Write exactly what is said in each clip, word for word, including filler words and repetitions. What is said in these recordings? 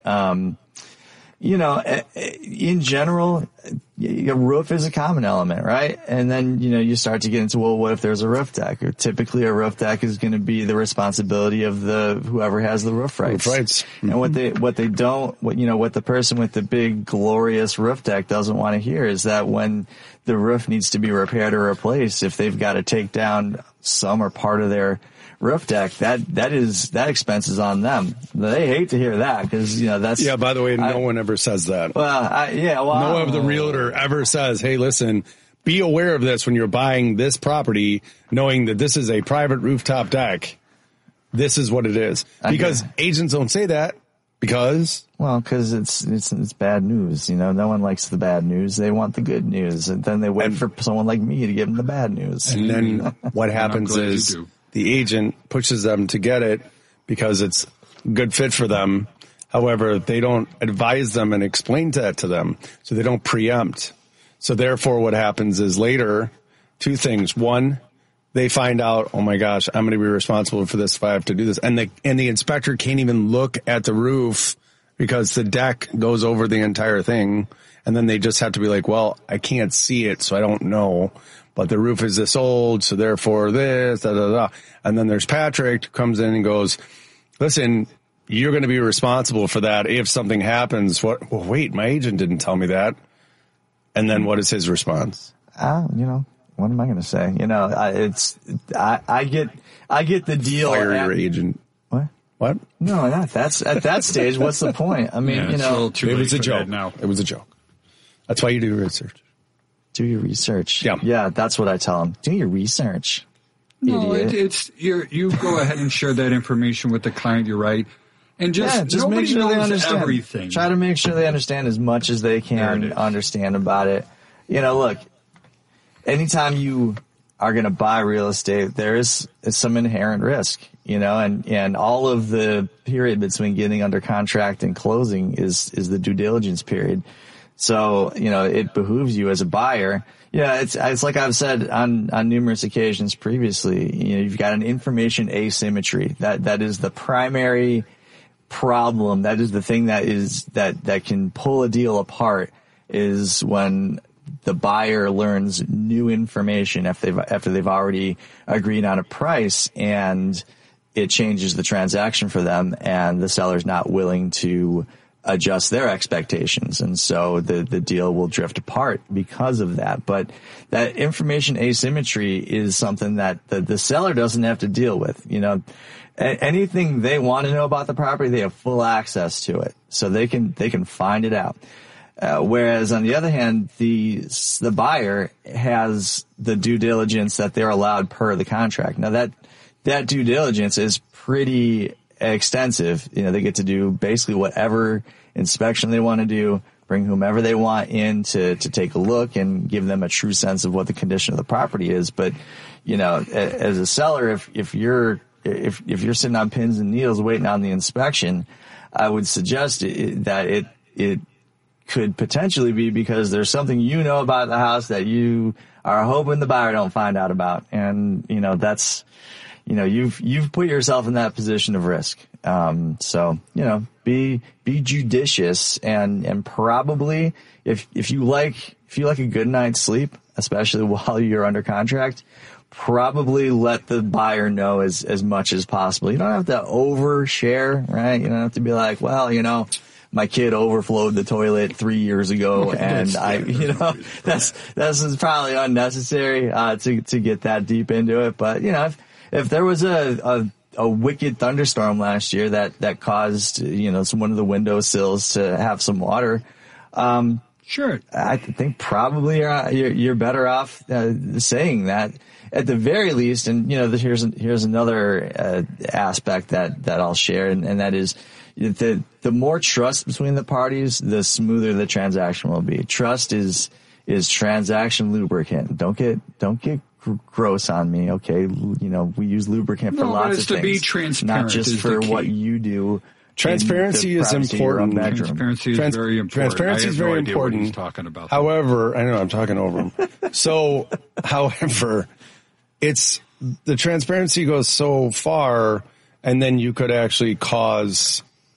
Um, you know, in general, a roof is a common element, right? And then, you know, you start to get into, well, what if there's a roof deck? Typically a roof deck is going to be the responsibility of the, whoever has the roof rights. Roof rights. Mm-hmm. And what they, what they don't, what, you know, what the person with the big glorious roof deck doesn't want to hear is that when the roof needs to be repaired or replaced, if they've got to take down some or part of their roof deck, that that is that expense is on them. They hate to hear that because, you know, that's yeah. By the way, no I, one ever says that. Well, I, yeah, well, no one of the realtor ever says, "Hey, listen, be aware of this when you're buying this property, knowing that this is a private rooftop deck. This is what it is." Because okay. agents don't say that because well, because it's it's it's bad news. You know, no one likes the bad news. They want the good news, and then they wait and, for someone like me to give them the bad news. And then what happens is the agent pushes them to get it because it's a good fit for them. However, they don't advise them and explain that to them, so they don't preempt. So therefore, what happens is later, two things. One, they find out, oh my gosh, I'm going to be responsible for this if I have to do this. And the, and the inspector can't even look at the roof because the deck goes over the entire thing. And then they just have to be like, well, I can't see it, so I don't know. But the roof is this old, so therefore this, da, da, da. And then there's Patrick who comes in and goes, listen, you're going to be responsible for that if something happens. What? Well, wait, my agent didn't tell me that. And then what is his response? Uh, you know, what am I going to say? You know, I, it's, I, I get, I get the deal. Fire at, your agent. What? What? No, not that's at that stage. What's the point? I mean, yeah, you know, it was a joke. Now it was a joke. That's why you do research. Do your research. Yeah. Yeah, that's what I tell them. Do your research. No, idiot. it, it's you. You go ahead and share that information with the client. You're right, and just yeah, just make sure they understand everything. Try to make sure they understand as much as they can understand about it. You know, look, anytime you are going to buy real estate, there is, is some inherent risk. You know, and and all of the period between getting under contract and closing is is the due diligence period. So, you know, it behooves you as a buyer. Yeah, it's it's like I've said on, on numerous occasions previously, you know, you've got an information asymmetry. That that is the primary problem. That is the thing that is that, that can pull a deal apart is when the buyer learns new information after they've after they've already agreed on a price and it changes the transaction for them and the seller's not willing to adjust their expectations. And so the, the deal will drift apart because of that. But that information asymmetry is something that the, the seller doesn't have to deal with. You know, a- anything they want to know about the property, they have full access to it. So they can, they can find it out. Uh, whereas on the other hand, the, the buyer has the due diligence that they're allowed per the contract. Now that, that due diligence is pretty extensive. You know, they get to do basically whatever inspection they want to do, bring whomever they want in to, to take a look and give them a true sense of what the condition of the property is. But, you know, as a seller, if, if you're, if, if you're sitting on pins and needles waiting on the inspection, I would suggest it, that it, it could potentially be because there's something you know about the house that you are hoping the buyer don't find out about. And, you know, that's, you know, you've, you've put yourself in that position of risk. Um, so, you know, be, be judicious and, and probably if, if you like, if you like a good night's sleep, especially while you're under contract, probably let the buyer know as, as much as possible. You don't have to overshare, right? You don't have to be like, well, you know, my kid overflowed the toilet three years ago and I, you know, that's, that's probably unnecessary, uh, to, to get that deep into it. But, you know, if, If there was a, a a wicked thunderstorm last year that that caused you know some one of the windowsills to have some water, um, sure, I think probably you're you're, you're better off uh, saying that at the very least. And you know, here's here's another uh, aspect that that I'll share, and, and that is the the more trust between the parties, the smoother the transaction will be. Trust is is transaction lubricant. Don't get don't get gross on me, okay? You know, we use lubricant for no, lots but it's of to things, be transparent, not just for what you do. Transparency is important. Transparency is Trans- very important. Transparency is very no idea important. What he's talking about. However, I know I'm talking over him. So, however, it's the transparency goes so far, and then you could actually cause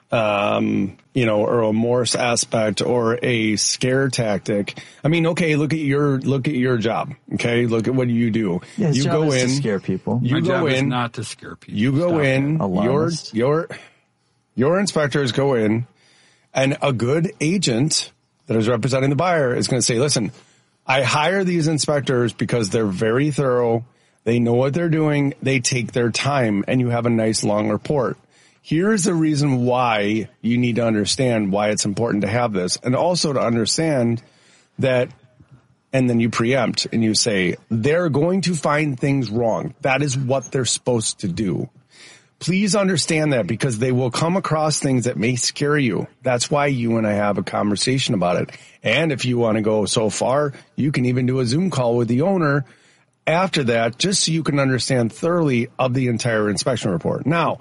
um, you know, or a Morse aspect or a scare tactic. I mean, okay, look at your look at your job. Okay, look at what you do. Yeah, his you job go is in, to scare people. You My go job in, is not to scare people. You go Stop in. it. Your Alarmist. your your inspectors go in, and a good agent that is representing the buyer is going to say, "Listen, I hire these inspectors because they're very thorough. They know what they're doing. They take their time, and you have a nice long report. Here's the reason why you need to understand why it's important to have this, and also to understand that." And then you preempt and you say, they're going to find things wrong. That is what they're supposed to do. Please understand that, because they will come across things that may scare you. That's why you and I have a conversation about it. And if you want to go so far, you can even do a Zoom call with the owner after that, just so you can understand thoroughly of the entire inspection report. Now,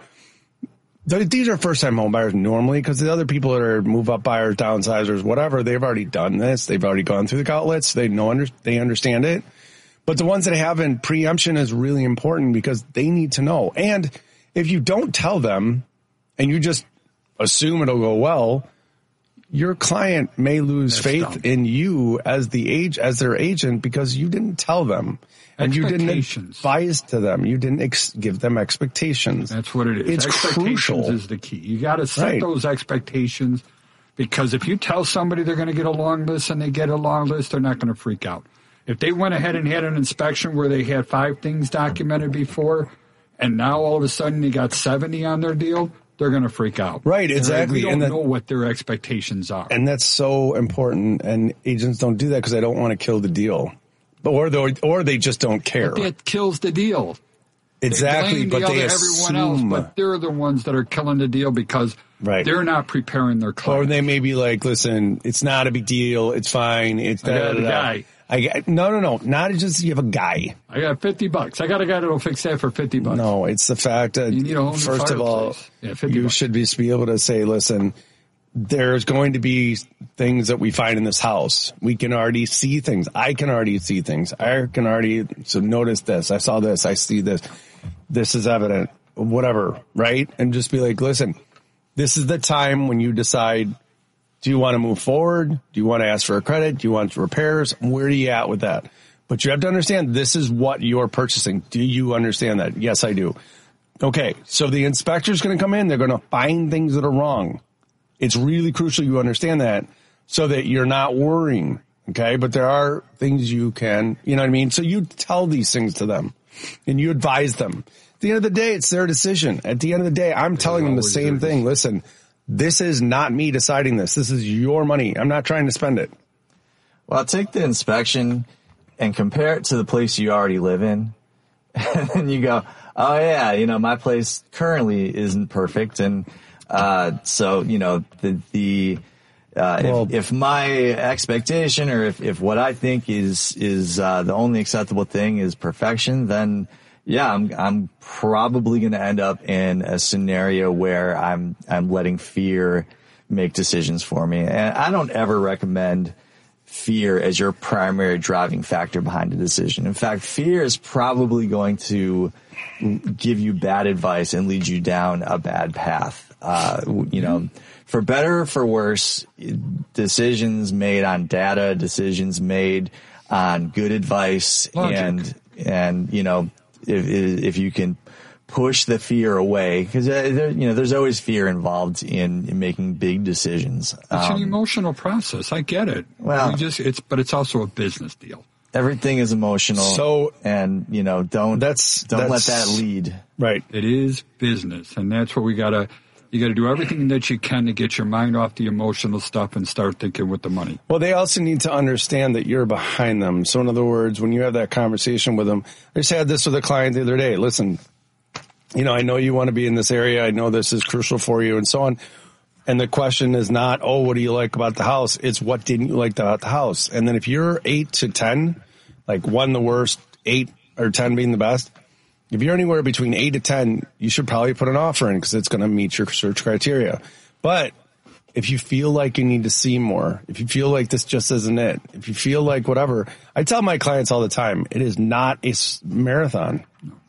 these are first-time home buyers normally, because the other people that are move-up buyers, downsizers, whatever, they've already done this. They've already gone through the outlets. They know, under, they understand it. But the ones that haven't, preemption is really important, because they need to know. And if you don't tell them and you just assume it'll go well, your client may lose That's faith dumb. in you as the age as their agent, because you didn't tell them. And you didn't advise to them. You didn't ex- give them expectations. That's what it is. It's expectations crucial. is the key. You got to set Right. those expectations, because if you tell somebody they're going to get a long list and they get a long list, they're not going to freak out. If they went ahead and had an inspection where they had five things documented before, and now all of a sudden they got seventy on their deal, they're going to freak out. Right, exactly. We don't And that- know what their expectations are. And that's so important. And agents don't do that because they don't want to kill the deal. Or they, or they just don't care. It kills the deal. Exactly, they blame but the they other, assume. everyone else, but they're the ones that are killing the deal, because Right. they're not preparing their client. Or they may be like, listen, it's not a big deal. It's fine. It's I got da, a da, da. guy. I got, no, no, no. Not just you have a guy. I got fifty bucks. I got a guy that'll fix that for fifty bucks. No, it's the fact that, You need a whole new first of all, fireplace. Yeah, fifty you bucks. should be, be able to say, listen, there's going to be things that we find in this house. We can already see things. I can already see things. I can already, so notice this. I saw this. I see this. This is evident. Whatever, right? And just be like, listen, this is the time when you decide, do you want to move forward? Do you want to ask for a credit? Do you want repairs? Where are you at with that? But you have to understand, this is what you're purchasing. Do you understand that? Yes, I do. Okay, so the inspector's going to come in. They're going to find things that are wrong. It's really crucial you understand that, so that you're not worrying, okay? But there are things you can, you know what I mean? So you tell these things to them, and you advise them. At the end of the day, it's their decision. At the end of the day, I'm telling them the same thing. Listen, this is not me deciding this. This is your money. I'm not trying to spend it. Well, take the inspection and compare it to the place you already live in. And then you go, oh, yeah, you know, my place currently isn't perfect. And uh so, you know, the, the uh Well, if, if my expectation, or if, if what I think is is uh the only acceptable thing is perfection, then yeah, I'm I'm probably going to end up in a scenario where I'm I'm letting fear make decisions for me. And I don't ever recommend fear as your primary driving factor behind a decision. In fact, fear is probably going to give you bad advice and lead you down a bad path. Uh, you know, for better or for worse, decisions made on data, decisions made on good advice, Logic. and and you know, if if you can push the fear away, because uh, you know there's always fear involved in, in making big decisions. It's Um, an emotional process. I get it. Well- we just it's but it's also a business deal. everything is emotional. So- and you know, don't That's- don't that's- let that lead. Right. It is business, and that's what we gotta. You got to do everything that you can to get your mind off the emotional stuff and start thinking with the money. Well, they also need to understand that you're behind them. So in other words, when you have that conversation with them, I just had this with a client the other day. Listen, you know, I know you want to be in this area. I know this is crucial for you and so on. And the question is not, oh, what do you like about the house? It's what didn't you like about the house? And then if you're eight to ten, like one the worst, eight or ten being the best, if you're anywhere between eight to ten, you should probably put an offer in because it's going to meet your search criteria. But if you feel like you need to see more, if you feel like this just isn't it, if you feel like whatever, I tell my clients all the time, it is not a s- marathon.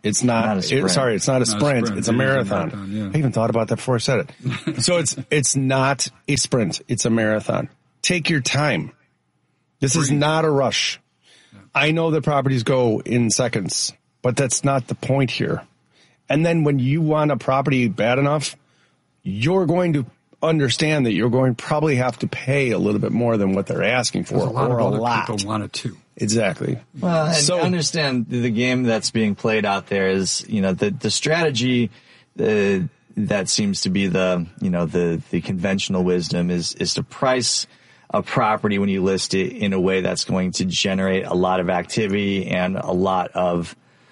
It's not, not a sprint. It, sorry, it's not a not sprint. A sprint. It's a it marathon. A marathon yeah. I even thought about that before I said it. So it's, it's not a sprint. It's a marathon. Take your time. This Breathe. is not a rush. Yeah. I know that properties go in seconds, but that's not the point here. And then when you want a property bad enough, you're going to understand that you're going to probably have to pay a little bit more than what they're asking for, a lot or of a other lot. People want it too. Exactly. Well, and so, understand the game that's being played out there is, you know, the the strategy uh, that seems to be the, you know, the the conventional wisdom is is to price a property when you list it in a way that's going to generate a lot of activity and a lot of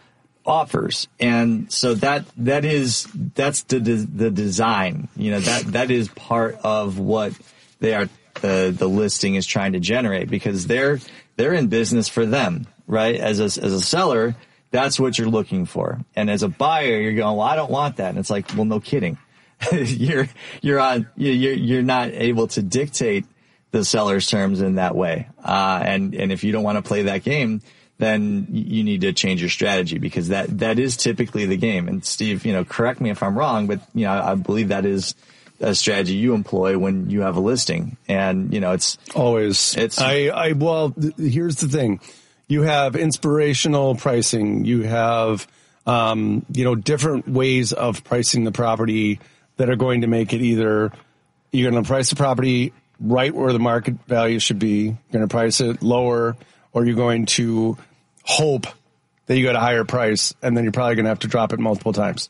offers. And so that, that is, that's the, the design, you know, that, that is part of what they are, the, the listing is trying to generate, because they're, they're in business for them, right? As a, as a seller, that's what you're looking for. And as a buyer, you're going, well, I don't want that. And it's like, well, no kidding. you're, you're on, you're, you're not able to dictate the seller's terms in that way. Uh, and, and if you don't want to play that game, then you need to change your strategy, because that, that is typically the game. And Steve, you know, correct me if I'm wrong, but, you know, I believe that is a strategy you employ when you have a listing. And, you know, it's always, it's, I, I, well, th- here's the thing. You have inspirational pricing. You have, um, you know, different ways of pricing the property that are going to make it either you're going to price the property right where the market value should be, you're going to price it lower, or you're going to hope that you get a higher price, and then you're probably going to have to drop it multiple times.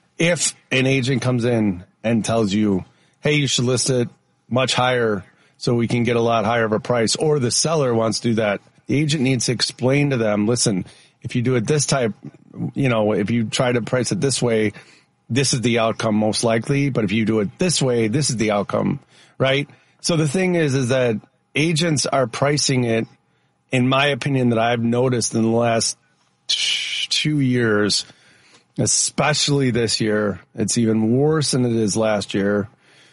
If an agent comes in and tells you, hey, you should list it much higher so we can get a lot higher of a price, or the seller wants to do that, the agent needs to explain to them, listen, if you do it this type, you know, if you try to price it this way, this is the outcome most likely, but if you do it this way, this is the outcome, right? So the thing is, is that agents are pricing it, in my opinion, that I've noticed in the last two years, especially this year, it's even worse than it is last year,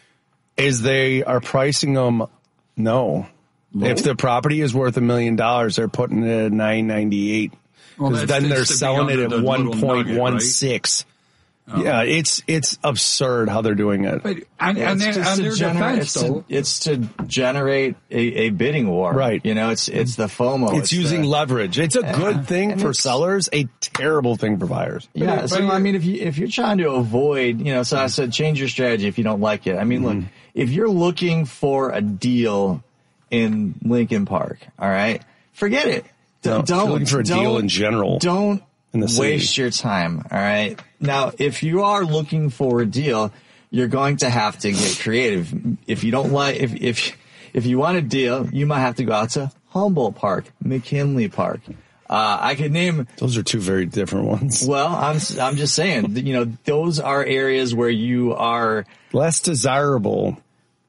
is they are pricing them, no. Low? If the property is worth a million dollars, they're putting it at nine ninety-eight. Well, then they're selling it at one point one six. Oh. Yeah, it's it's absurd how they're doing it. But and, yeah, and then, on their defense, it's though, to, it's to generate a, a bidding war, right? You know, it's it's the FOMO. It's, it's using the, leverage. It's a good uh, thing for sellers, a terrible thing for buyers. Yeah. But, so but, I mean, if you if you're trying to avoid, you know, so I said change your strategy if you don't like it. I mean, mm-hmm. look, if you're looking for a deal in Lincoln Park, all right, forget it. No, don't if you're looking for a deal in general. Don't in the city. Waste your time. All right. Now, if you are looking for a deal, you're going to have to get creative. If you don't like, if, if, if you want a deal, you might have to go out to Humboldt Park, McKinley Park. Uh, I could name. Those are two very different ones. Well, I'm, I'm just saying, you know, those are areas where you are less desirable.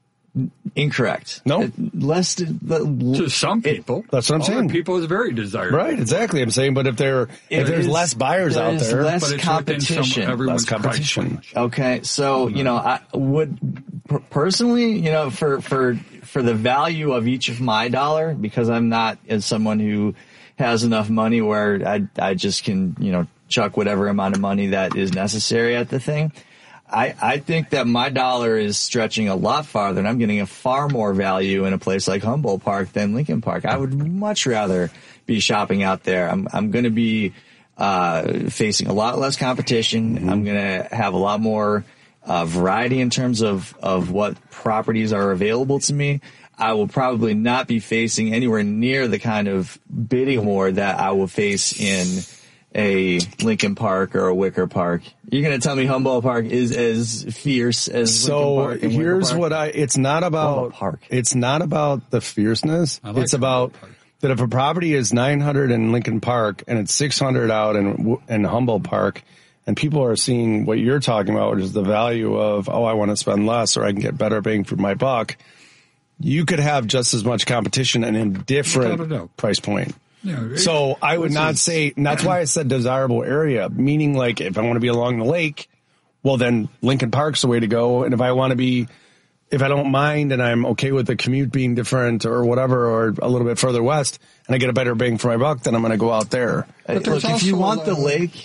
Incorrect. No, nope. Less to, to some people. It, that's what I'm Other saying. People is very desirable. Right, exactly. I'm saying, but if there if, if there's is, less buyers there out there, less but competition. Some, less competition. Okay, so you know, I would personally, you know, for for for the value of each of my dollar, because I'm not as someone who has enough money where I I just can, you know, chuck whatever amount of money that is necessary at the thing. I, I think that my dollar is stretching a lot farther, and I'm getting a far more value in a place like Humboldt Park than Lincoln Park. I would much rather be shopping out there. I'm, I'm going to be uh, facing a lot less competition. Mm-hmm. I'm going to have a lot more uh, variety in terms of, of what properties are available to me. I will probably not be facing anywhere near the kind of bidding war that I will face in a Lincoln Park or a Wicker Park. You're going to tell me Humboldt Park is as fierce as so Lincoln Park and here's Park? what I, it's not about, Park. It's not about the fierceness. Like it's about that if a property is nine hundred in Lincoln Park and it's six hundred out in, in Humboldt Park, and people are seeing what you're talking about, which is the value of, oh, I want to spend less or I can get better bang for my buck. You could have just as much competition and a different price point. Yeah, so I would not say, and that's why I said desirable area, meaning like if I want to be along the lake, well then Lincoln Park's the way to go. And if I want to be, if I don't mind and I'm okay with the commute being different or whatever, or a little bit further west and I get a better bang for my buck, then I'm going to go out there. But Look, if you want the lake,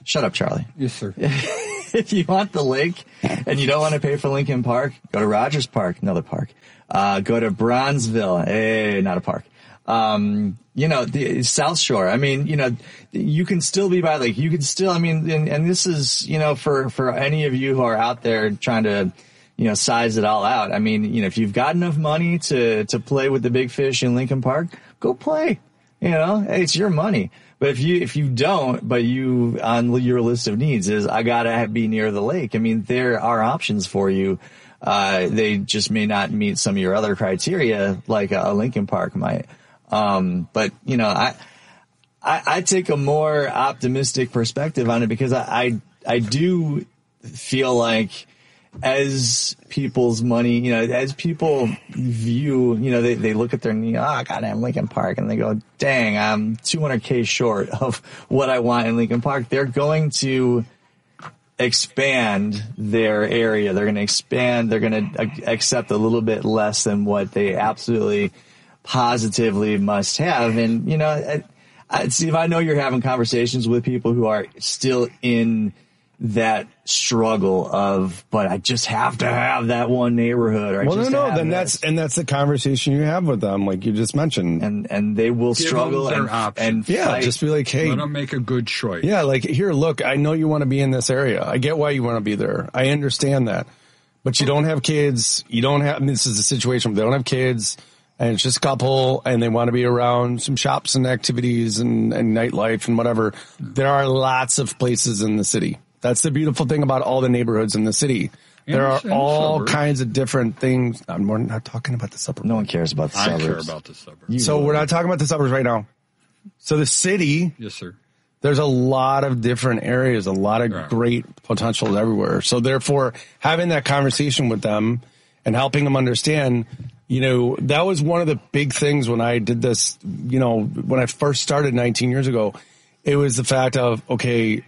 Shut up, Charlie. Yes, sir. If you want the lake and you don't want to pay for Lincoln Park, go to Rogers Park, another park. Uh, go to Bronzeville. Hey, not a park. Um, you know, the South Shore. I mean, you know, you can still be by the lake. You can still, I mean, and, and this is, you know, for, for any of you who are out there trying to, you know, size it all out. I mean, you know, if you've got enough money to, to play with the big fish in Lincoln Park, go play. You know, hey, it's your money. But if you, if you don't, but you, on your list of needs is, I gotta be near the lake. I mean, there are options for you. Uh, they just may not meet some of your other criteria, like a, a Lincoln Park might. Um, but you know, I, I, I take a more optimistic perspective on it because I, I, I do feel like, as people's money, you know, as people view, you know, they, they look at their, you know, oh, I gotta have Lincoln Park, and they go, dang, I'm two hundred K short of what I want in Lincoln Park. They're going to expand their area. They're going to expand. They're going to accept a little bit less than what they absolutely positively must have. And, you know, I, I, Steve, I know you're having conversations with people who are still in that struggle of, but I just have to have that one neighborhood. Or well, I just no, no, then this. that's, and that's the conversation you have with them, like you just mentioned. And, and they will Give struggle them their and, options. and yeah, fight. just be like, hey, let them make a good choice. yeah, like here, look, I know you want to be in this area. I get why you want to be there. I understand that, but you don't have kids. You don't have, I mean, this is a situation where they don't have kids and it's just a couple and they want to be around some shops and activities and, and nightlife and whatever. There are lots of places in the city. That's the beautiful thing about all the neighborhoods in the city. There are all suburbs. kinds of different things. I'm more not talking about the suburbs. No one cares about the I suburbs. care about the suburbs. You so will. we're not talking about the suburbs right now. So the city, yes, sir. There's a lot of different areas, a lot of right. great potential everywhere. So therefore, having that conversation with them and helping them understand, you know, that was one of the big things when I did this, you know, when I first started nineteen years ago, it was the fact of, okay,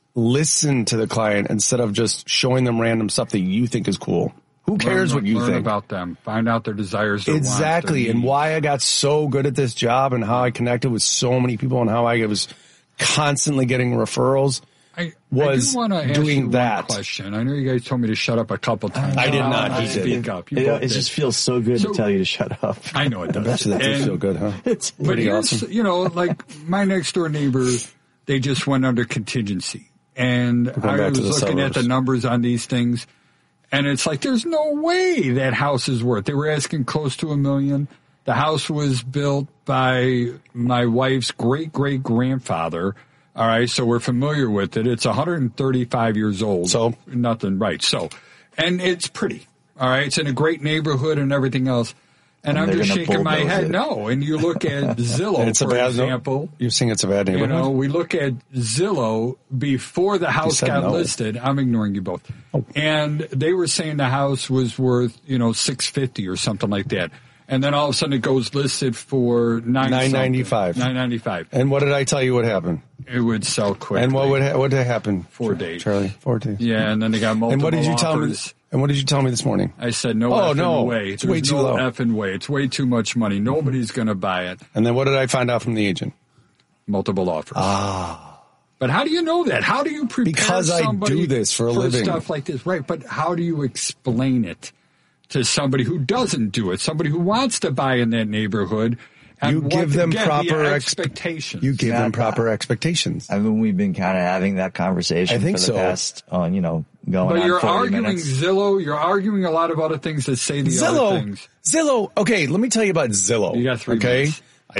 listen to the client instead of just showing them random stuff that you think is cool. Who cares learn, what you learn think? about them. Find out their desires, their exactly, wants, their and why I got so good at this job and how I connected with so many people and how I was constantly getting referrals. I, was I do want to ask doing you that. one question. I know you guys told me to shut up a couple times. I did I'll- not. I'll He did. speak up. You It, both it did. just feels so good So- to tell you to shut up. I know it does. That's, that does And- feel good, huh? It's But pretty here's, awesome. you know, like my next door neighbor, they just went under contingency. And going I back was to the looking at suburbs. the numbers on these things, and it's like, there's no way that house is worth. They were asking close to a million. The house was built by my wife's great great grandfather. All right, so we're familiar with it. It's one hundred thirty-five years old. So? Nothing right. So, and it's pretty. All right, it's in a great neighborhood and everything else. And, And I'm they're just gonna shaking my bulldoze head. it. No, and you look at Zillow, It's a for bad example. You're saying it's a bad You neighborhood? know, we look at Zillow before the house said got no. listed. I'm ignoring you both. Oh. And they were saying the house was worth, you know, six fifty or something like that. And then all of a sudden it goes listed for nine nine ninety-five. Nine ninety five. And what did I tell you what happened? It would sell quickly. And what would ha- what did happen? Four days. Charlie, four days. Yeah, and then they got multiple And what did you tell me? offers. And what did you tell me this morning? I said, no Oh, effing no. way. It's There's way too no low. effing way. It's way too much money. Nobody's going to buy it. And then what did I find out from the agent? Multiple offers. Ah. But how do you know that? How do you prepare Because I somebody do this for a living. stuff like this? Right, but how do you explain it to somebody who doesn't do it, somebody who wants to buy in that neighborhood? And You what give to them get, proper the ex- expectations. You give Yeah, them proper expectations. I mean, we've been kind of having that conversation I think for the so. past, uh, you know, going but on you're forty arguing minutes. Zillow. You're arguing a lot of other things that say the other Zillow, things. Zillow. Okay, let me tell you about Zillow. You got three Okay, minutes. I-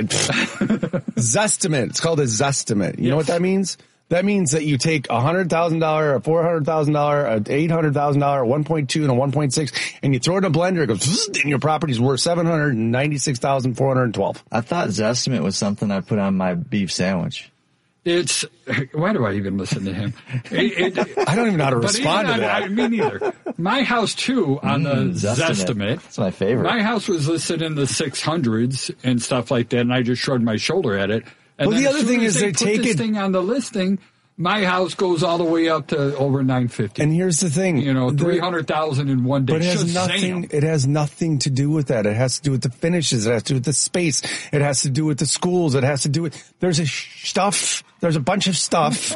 Zestimate. It's called a Zestimate. You know what Yes. that means? That means that you take a hundred thousand dollar, a four hundred thousand dollar, a eight hundred thousand dollar, a one point two, and a one point six, and you throw it in a blender. It goes, zzz, and your property's worth seven hundred ninety six thousand four hundred twelve. I thought Zestimate was something I put on my beef sandwich. It's why do I even listen to him? It, it, I don't even know how to but respond even to I- that. I, me neither. My house too on the Mm, Zestimate. Zestimate. That's my favorite. My house was listed in the six hundreds and stuff like that, and I just shrugged my shoulder at it. And Well, then the as other soon thing as is they they put take this it- thing on the listing, My house goes all the way up to over nine fifty. And here's the thing. You know, three hundred thousand in one day. But it has nothing, it has nothing to do with that. It has to do with the finishes. It has to do with the space. It has to do with the schools. It has to do with, there's a sh- stuff, there's a bunch of stuff.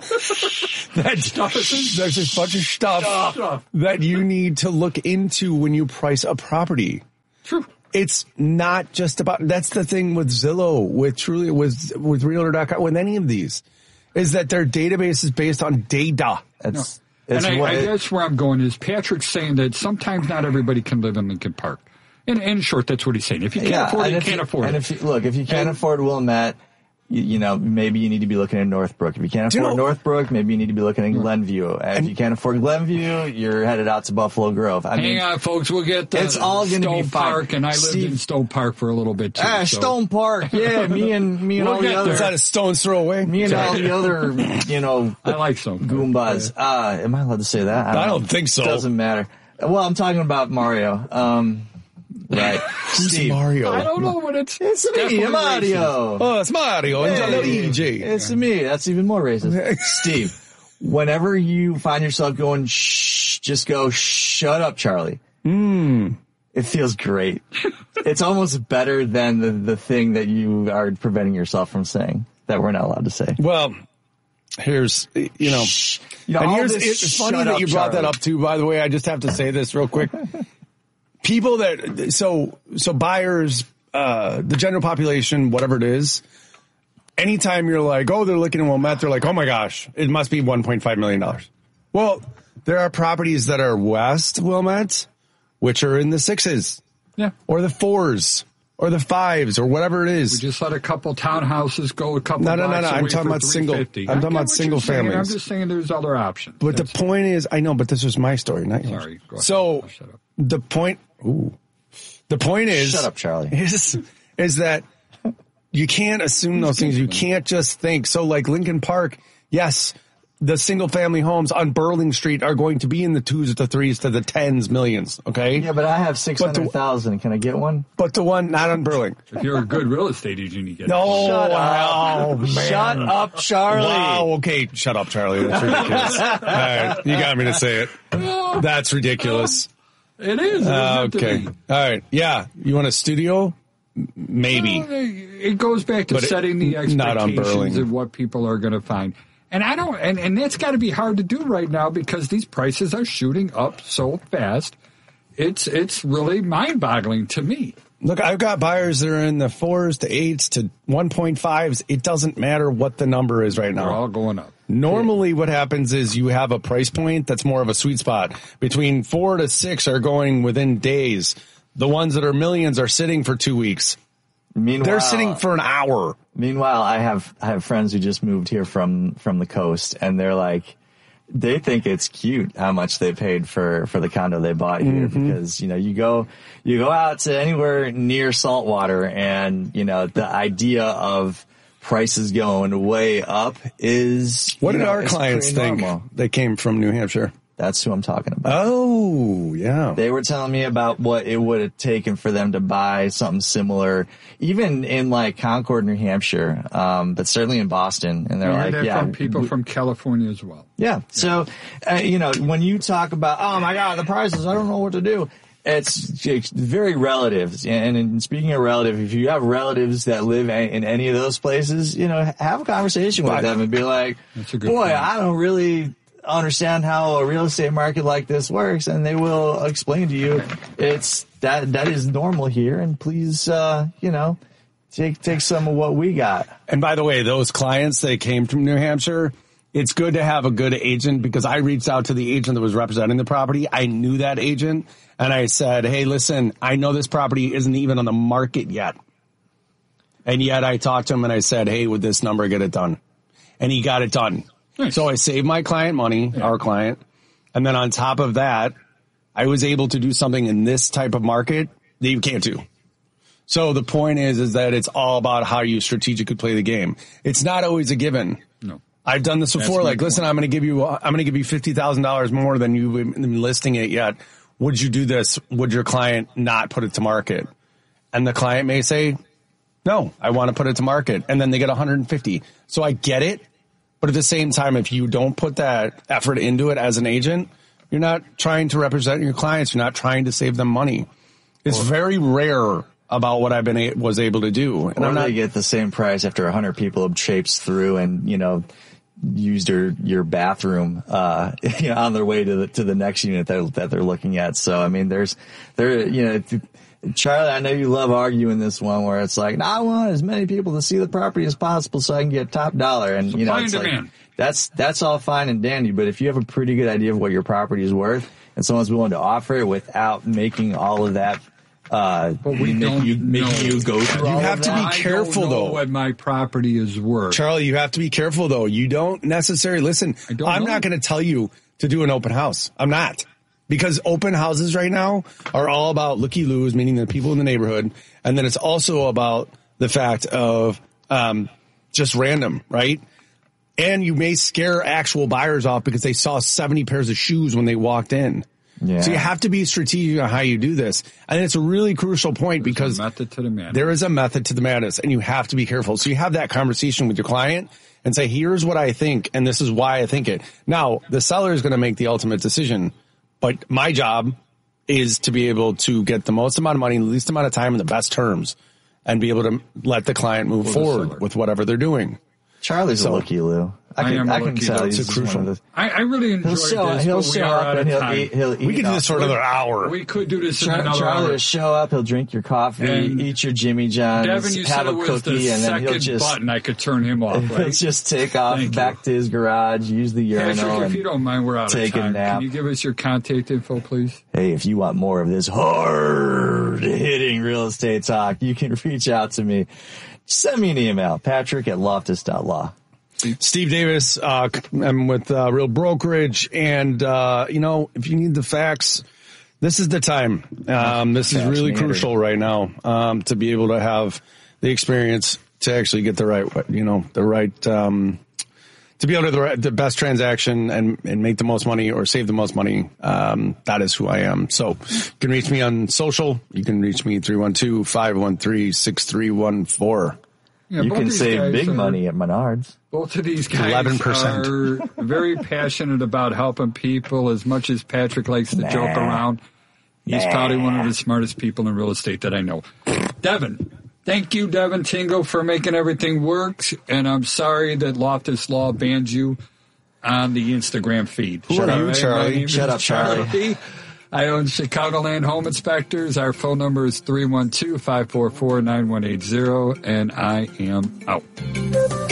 that stuff. There's a bunch of stuff, stuff that you need to look into when you price a property. True. It's not just about, that's the thing with Zillow, with Trulia, with, with Realtor dot com, with any of these. Is that their database is based on data. That's, no. And I, I guess where I'm going is Patrick's saying that sometimes not everybody can live in Lincoln Park. In, in short, that's what he's saying. If you can't yeah, afford it, you can't you, afford and it. If you, look, if you can't and, afford Wilmette, you, you know, maybe you need to be looking at Northbrook. If you can't afford you know, Northbrook, maybe you need to be looking at Glenview. And if you can't afford Glenview, you're headed out to Buffalo Grove. I hang mean, on, folks. We'll get to it's all going to be Park, fine. And I lived Steve, in Stone Park for a little bit too. Ah, so. Stone Park. Yeah, me and me and we'll all the other. Is that a stone's throw away? Me and all the other, you know, I like Stone Goombas. Uh, am I allowed to say that? I don't, I don't think so. Doesn't matter. Well, I'm talking about Mario. Um, Right. Who's Mario? I don't know what it's. It's me, Mario. Oh, it's Mario. Hey, it's Luigi. It's me. That's even more racist. Steve, whenever you find yourself going, shh, just go, shut up, Charlie. Mm. It feels great. It's almost better than the, the thing that you are preventing yourself from saying that we're not allowed to say. Well, here's, you know, shh. You know and here's, it's funny that you brought Charlie. that up too, by the way. I just have to say this real quick. People that, so, so buyers, uh, the general population, whatever it is, anytime you're like, oh, they're looking at Wilmette, they're like, oh my gosh, it must be one point five million dollars. Well, there are properties that are west Wilmette, which are in the sixes. Yeah. Or the fours. Or the fives, or whatever it is. We just let a couple townhouses go a couple. No, no, no, no. I'm talking about single. I'm talking about single families. I'm just saying there's other options. But That's the point is, I know, but this was my story, not yours. Sorry. Go ahead. So shut up. the point. Ooh. The point is. Shut up, Charlie. Is is that you can't assume those things. You can't just think. So, like Lincoln Park, yes. The single family homes on Burling Street are going to be in the twos to the threes to the tens millions. Okay. Yeah, but I have six hundred thousand. Can I get one? But the one not on Burling. If you're a good real estate agent, you get no. it. Shut wow, up. Man. Shut up, Charlie. Wow. Okay. Shut up, Charlie. That's ridiculous. All right. You got me to say it. That's ridiculous. It is. It uh, okay. All right. Yeah. You want a studio? Maybe. Well, it goes back to but setting it, the expectations of what people are going to find. And I don't, and, and that's got to be hard to do right now because these prices are shooting up so fast. It's, it's really mind boggling to me. Look, I've got buyers that are in the fours to eights to one point fives. It doesn't matter what the number is right now. They're all going up. Normally what happens is you have a price point that's more of a sweet spot. Between four to six are going within days. The ones that are millions are sitting for two weeks. Meanwhile, they're sitting for an hour. Meanwhile, I have I have friends who just moved here from from the coast, and they're like, they think it's cute how much they paid for for the condo they bought here mm-hmm. because you know you go you go out to anywhere near saltwater, and you know the idea of prices going way up is what did know, our clients think? Normal. They came from New Hampshire. That's who I'm talking about. Oh, yeah. They were telling me about what it would have taken for them to buy something similar, even in like Concord, New Hampshire, um, but certainly in Boston. And they're I like, heard that yeah. from people we, from California as well. Yeah. So, uh, you know, when you talk about, oh my God, the prices, I don't know what to do. It's, it's very relative. And in speaking of relative, if you have relatives that live in any of those places, you know, have a conversation with right. them and be like, boy, point. I don't really understand how a real estate market like this works, and they will explain to you it's that that is normal here, and please uh you know take take some of what we got. And by the way, those clients that came from New Hampshire, it's good to have a good agent, because I reached out to the agent that was representing the property. I knew that agent, and I said, hey, listen, I know this property isn't even on the market yet, and yet I talked to him and I said, hey, with this number, get it done. And he got it done. Nice. So I saved my client money, yeah. our client. And then on top of that, I was able to do something in this type of market that you can't do. So the point is, is that it's all about how you strategically play the game. It's not always a given. No. I've done this before. Like, listen, I'm going to give you, I'm going to give you fifty thousand dollars more than you've been listing it yet. Would you do this? Would your client not put it to market? And the client may say, no, I want to put it to market. And then they get one hundred fifty. So I get it. But at the same time, if you don't put that effort into it as an agent, you're not trying to represent your clients. You're not trying to save them money. It's very rare about what I've been a- was able to do. And or I'm not, they get the same price after a hundred people have traipsed through and, you know, used your, your bathroom, uh, you know, on their way to the, to the next unit that, that they're looking at. So, I mean, there's, there, you know, Charlie, I know you love arguing this one where it's like, no, I want as many people to see the property as possible so I can get top dollar. And, you know, it's like, that's, that's all fine and dandy. But if you have a pretty good idea of what your property is worth and someone's willing to offer it without making all of that, uh, but we make don't you, make know. you go through You all have of to that. be careful, I don't know though. what my property is worth. Charlie, you have to be careful, though. You don't necessarily listen. I don't I'm know. not going to tell you to do an open house. I'm not. Because open houses right now are all about looky-loos, meaning the people in the neighborhood. And then it's also about the fact of um, just random, right? And you may scare actual buyers off because they saw seventy pairs of shoes when they walked in. Yeah. So you have to be strategic on how you do this. And it's a really crucial point There's because a method to the madness. there is a method to the madness, and you have to be careful. So you have that conversation with your client and say, here's what I think, and this is why I think it. Now, the seller is going to make the ultimate decision, but my job is to be able to get the most amount of money, the least amount of time, and the best terms, and be able to let the client move Or the forward seller. with whatever they're doing. Charlie's So- a looky Lou. I I can, am a I can looky tell Lou. he's It's just one crucial. of the- I, I really enjoyed He'll show, this, he'll but we show are up out and of he'll time. eat, he'll eat. We could do off- this for another hour. We could do this in Char- another Charlie hour. will show up. He'll drink your coffee, And eat your Jimmy John's, Devin, you have said a it was cookie, the and then he'll second just button I could turn him off, he'll right? just take off Thank back you. to his garage, use the urinal, Patrick, if and you don't mind, we're out take of a time. nap. Can you give us your contact info, please? Hey, if you want more of this hard hitting real estate talk, you can reach out to me. Send me an email, Patrick at loftus dot law. Steve Davis, uh, I'm with uh, Real Brokerage, and uh, you know, if you need the facts, this is the time. Um, this is really Fascinating. crucial right now um, to be able to have the experience to actually get the right, you know, the right, um, to be able to do the, right, the best transaction and, and make the most money or save the most money. Um, that is who I am. So you can reach me on social. You can reach me three one two, five one three, six three one four. Yeah, You both can these save guys big are- money at Menards. Both of these guys eleven percent. are very passionate about helping people as much as Patrick likes to Nah. joke around. He's Nah. probably one of the smartest people in real estate that I know. Devin, thank you, Devin Tingle, for making everything work. And I'm sorry that Loftus Law banned you on the Instagram feed. Who are you, My Charlie? name Shut is up, Charlie. I own Chicagoland Home Inspectors. Our phone number is three one two, five four four, nine one eight zero, and I am out.